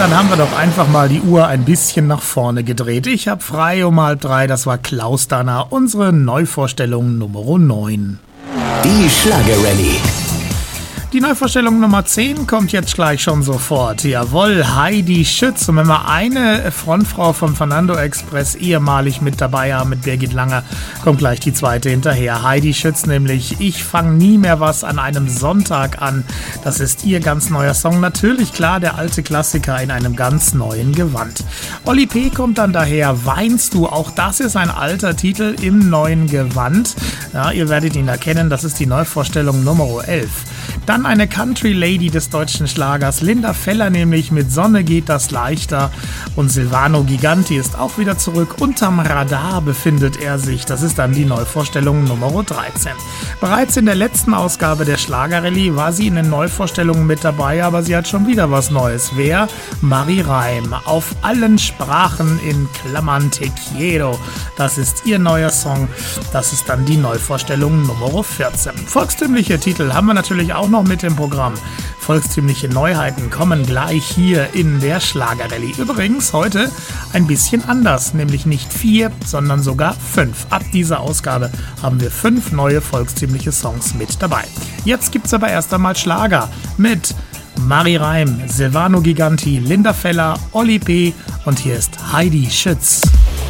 dann haben wir doch einfach mal die Uhr ein bisschen nach vorne gedreht. Ich habe frei um 2:30, das war Klaus Danner, unsere Neuvorstellung Nummer 9. Die Schlagerrallye. Die Neuvorstellung Nummer 10 kommt jetzt gleich schon sofort. Jawohl, Heidi Schütz. Und wenn wir eine Frontfrau vom Fernando Express ehemalig mit dabei haben, mit Birgit Langer, kommt gleich die zweite hinterher. Heidi Schütz nämlich, ich fange nie mehr was an einem Sonntag an. Das ist ihr ganz neuer Song. Natürlich, klar, der alte Klassiker in einem ganz neuen Gewand. Oli P. kommt dann daher, Weinst du? Auch das ist ein alter Titel im neuen Gewand. Ja, ihr werdet ihn erkennen, das ist die Neuvorstellung Nummer 11. Dann eine Country Lady des deutschen Schlagers, Linda Feller nämlich, mit Sonne geht das leichter. Und Silvano Giganti ist auch wieder zurück. Unterm Radar befindet er sich. Das ist dann die Neuvorstellung Nummer 13. Bereits in der letzten Ausgabe der Schlagerrallye war sie in den Neuvorstellungen mit dabei, aber sie hat schon wieder was Neues. Wer? Marie Reim. Auf allen Sprachen in Klammern Te quiero. Das ist ihr neuer Song. Das ist dann die Neuvorstellung Nummer 14. Volkstümliche Titel haben wir natürlich auch noch mit im Programm. Volkstümliche Neuheiten kommen gleich hier in der Schlagerrallye. Übrigens heute ein bisschen anders, nämlich nicht 4, sondern sogar 5. Ab dieser Ausgabe haben wir 5 neue volkstümliche Songs mit dabei. Jetzt gibt's aber erst einmal Schlager mit Marie Reim, Silvano Giganti, Linda Feller, Oli P. und hier ist Heidi Schütz.